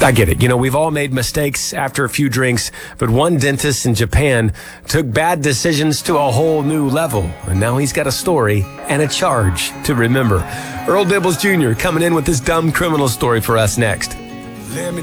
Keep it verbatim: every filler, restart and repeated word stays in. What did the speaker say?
I get it. You know, we've all made mistakes after a few drinks, but one dentist in Japan took bad decisions to a whole new level. And now he's got a story and a charge to remember. Earl Dibbles Junior coming in with this dumb criminal story for us next. Let me